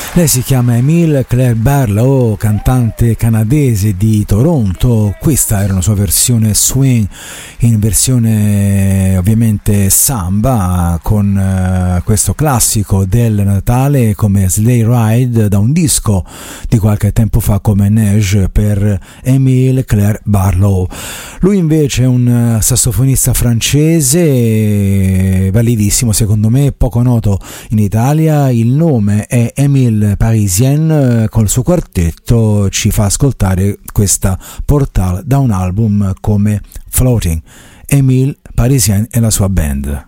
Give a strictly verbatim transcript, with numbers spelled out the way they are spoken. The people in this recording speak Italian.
Lei si chiama Emile Claire Barlow, cantante canadese di Toronto. Questa era una sua versione swing, in versione ovviamente samba, con uh, questo classico del Natale come Sleigh Ride, da un disco di qualche tempo fa come Neige, per Emile Claire Barlow. Lui invece è un sassofonista francese validissimo, secondo me, poco noto in Italia. Il nome è Emile Parisien, col suo quartetto ci fa ascoltare questa Portal da un album come Floating. Emile Parisien e la sua band.